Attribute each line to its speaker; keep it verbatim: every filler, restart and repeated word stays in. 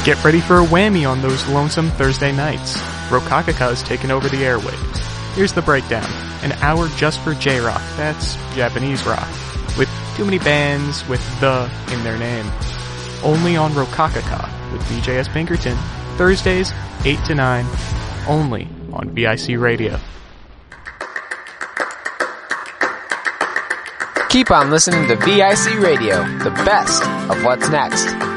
Speaker 1: Get ready for a whammy on those lonesome Thursday nights. Rokakaka has taken over the airwaves. Here's the breakdown. An hour just for J-Rock, that's Japanese rock, with too many bands with the in their name. Only on Rokakaka with D J S. Pinkerton, Thursdays, eight to nine, only on V I C Radio.
Speaker 2: Keep on listening to V I C Radio, the best of what's next.